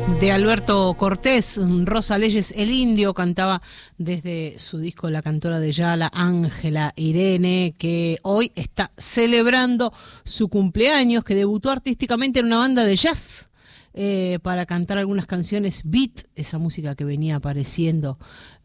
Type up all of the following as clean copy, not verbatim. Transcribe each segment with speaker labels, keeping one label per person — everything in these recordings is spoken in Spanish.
Speaker 1: De Alberto Cortés, Rosa Leyes el Indio cantaba desde su disco La Cantora de Yala, Ángela Irene, que hoy está celebrando su cumpleaños, que debutó artísticamente en una banda de jazz para cantar algunas canciones beat, esa música que venía apareciendo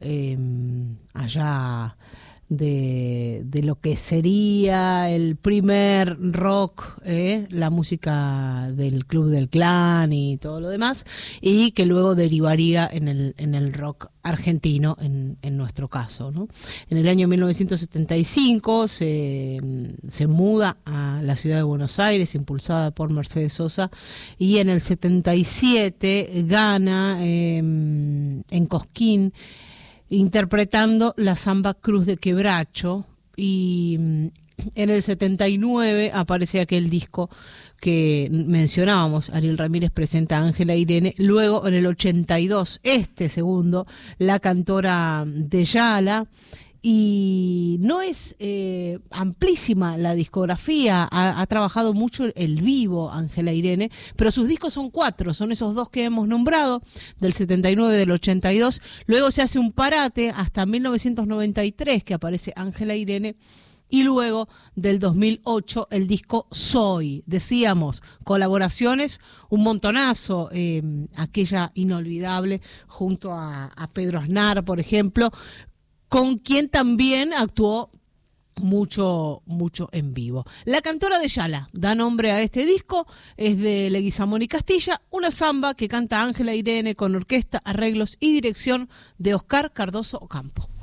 Speaker 1: allá de lo que sería el primer rock, la música del Club del Clan y todo lo demás, y que luego derivaría en el rock argentino en nuestro caso, ¿no? En el año 1975 se muda a la ciudad de Buenos Aires, impulsada por Mercedes Sosa, y en el 77 gana en Cosquín, interpretando la samba Cruz de Quebracho, y en el 79 aparece aquel disco que mencionábamos, Ariel Ramírez presenta a Ángela Irene. Luego en el 82 segundo, La Cantora de Yala, y no es amplísima la discografía, ha trabajado mucho el vivo Ángela Irene, pero sus discos son 4, son esos 2 que hemos nombrado, del 79 y del 82, luego se hace un parate hasta 1993 que aparece Ángela Irene, y luego del 2008 el disco Soy. Decíamos, colaboraciones, un montonazo, aquella inolvidable junto a Pedro Aznar, por ejemplo, con quien también actuó mucho en vivo. La Cantora de Yala da nombre a este disco, es de Leguizamón y Castilla, una samba que canta Ángela Irene con orquesta, arreglos y dirección de Oscar Cardoso Ocampo.